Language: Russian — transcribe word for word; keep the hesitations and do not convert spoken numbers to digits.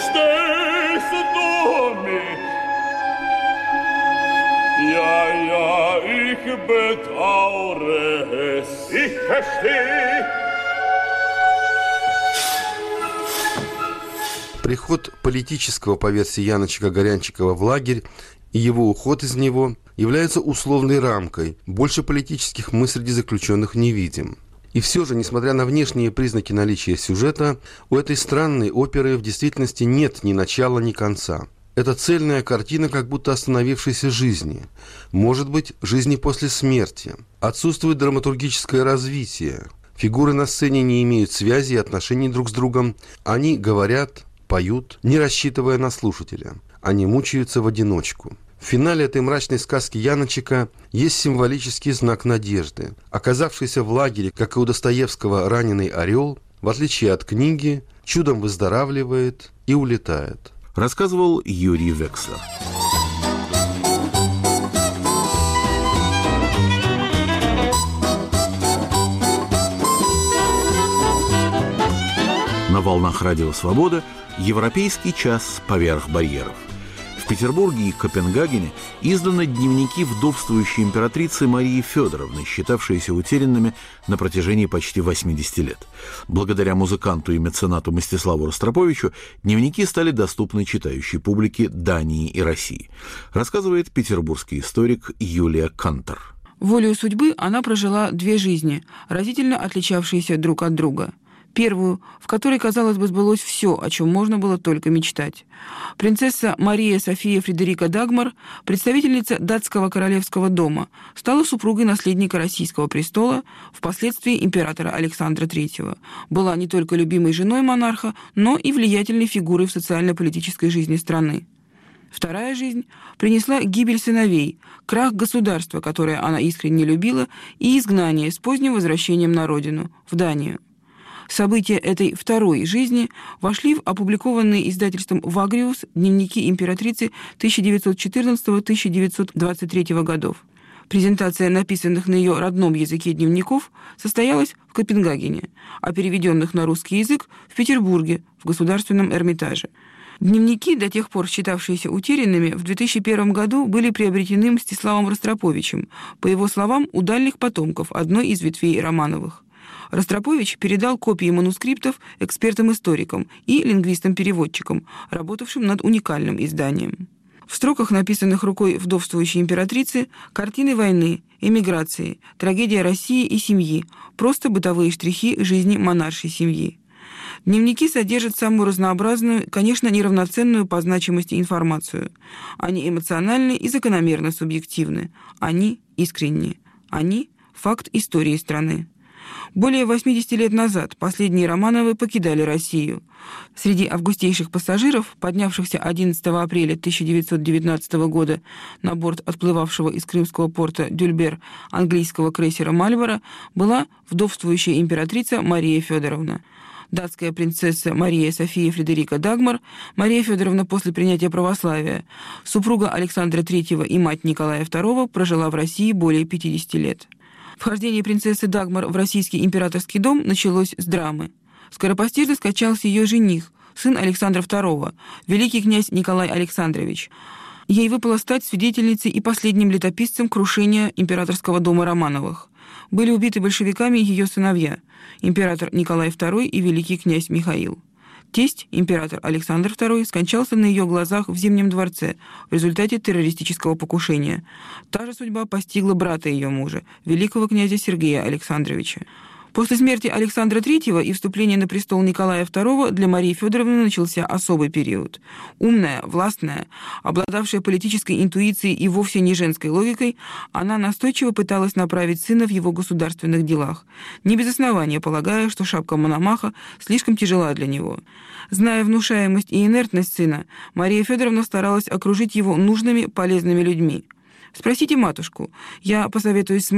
stehst du mir? Ja, ja, ich bedaure es. Ich verstehe. Приход политического, по версии Яночка Горянчикова, в лагерь и его уход из него являются условной рамкой. Больше политических мы среди заключенных не видим. И все же, несмотря на внешние признаки наличия сюжета, у этой странной оперы в действительности нет ни начала, ни конца. Это цельная картина как будто остановившейся жизни. Может быть, жизни после смерти. Отсутствует драматургическое развитие. Фигуры на сцене не имеют связи и отношений друг с другом. Они говорят, поют, не рассчитывая на слушателя. Они мучаются в одиночку. В финале этой мрачной сказки Яночека есть символический знак надежды. Оказавшийся в лагере, как и у Достоевского, раненый орел, в отличие от книги, чудом выздоравливает и улетает. Рассказывал Юрий Векслер. На волнах Радио Свобода «Европейский час поверх барьеров». В Петербурге и Копенгагене изданы дневники вдовствующей императрицы Марии Федоровны, считавшиеся утерянными на протяжении почти восьмидесяти лет. Благодаря музыканту и меценату Мстиславу Ростроповичу дневники стали доступны читающей публике Дании и России, рассказывает петербургский историк Юлия Кантор. Волею судьбы она прожила две жизни, разительно отличавшиеся друг от друга. Первую, в которой, казалось бы, сбылось все, о чем можно было только мечтать. Принцесса Мария София Фредерика Дагмар, представительница датского королевского дома, стала супругой наследника российского престола, впоследствии императора Александра Третьего. Была не только любимой женой монарха, но и влиятельной фигурой в социально-политической жизни страны. Вторая жизнь принесла гибель сыновей, крах государства, которое она искренне любила, и изгнание с поздним возвращением на родину, в Данию. События этой второй жизни вошли в опубликованные издательством «Вагриус» дневники императрицы тысяча девятьсот четырнадцатого — тысяча девятьсот двадцать третьего годов. Презентация написанных на ее родном языке дневников состоялась в Копенгагене, а переведенных на русский язык в Петербурге, в Государственном Эрмитаже. Дневники, до тех пор считавшиеся утерянными, в две тысячи первом году были приобретены Мстиславом Ростроповичем, по его словам, у дальних потомков одной из ветвей Романовых. Ростропович передал копии манускриптов экспертам-историкам и лингвистам-переводчикам, работавшим над уникальным изданием. В строках, написанных рукой вдовствующей императрицы, картины войны, эмиграции, трагедия России и семьи, просто бытовые штрихи жизни монаршей семьи. Дневники содержат самую разнообразную, конечно, неравноценную по значимости информацию. Они эмоциональны и закономерно субъективны. Они искренни. Они – факт истории страны. Более восьмидесяти лет назад последние Романовы покидали Россию. Среди августейших пассажиров, поднявшихся одиннадцатого апреля тысяча девятьсот девятнадцатого года на борт отплывавшего из крымского порта Дюльбер английского крейсера «Мальборо», была вдовствующая императрица Мария Федоровна. Датская принцесса Мария София Фредерика Дагмар, Мария Федоровна после принятия православия, супруга Александра Третьего и мать Николая Второго, прожила в России более пятидесяти лет. Вхождение принцессы Дагмар в российский императорский дом началось с драмы. Скоропостижно скончался ее жених, сын Александра Второго, великий князь Николай Александрович. Ей выпало стать свидетельницей и последним летописцем крушения императорского дома Романовых. Были убиты большевиками ее сыновья, император Николай Второй и великий князь Михаил. Тесть, император Александр Второй, скончался на ее глазах в Зимнем дворце в результате террористического покушения. Та же судьба постигла брата ее мужа, великого князя Сергея Александровича. После смерти Александра Третьего и вступления на престол Николая Второго для Марии Федоровны начался особый период. Умная, властная, обладавшая политической интуицией и вовсе не женской логикой, она настойчиво пыталась направить сына в его государственных делах, не без основания полагая, что шапка Мономаха слишком тяжела для него. Зная внушаемость и инертность сына, Мария Федоровна старалась окружить его нужными, полезными людьми. Спросите матушку, я посоветуюсь с